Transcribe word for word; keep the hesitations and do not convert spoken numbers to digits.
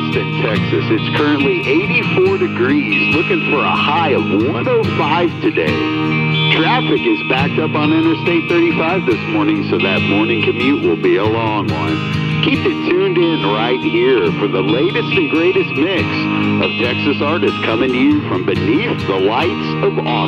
Austin, Texas. It's currently eighty-four degrees, looking for a high of one oh five today. Traffic is backed up on Interstate thirty-five this morning, so that morning commute will be a long one. Keep it tuned in right here for the latest and greatest mix of Texas artists coming to you from beneath the lights of Austin.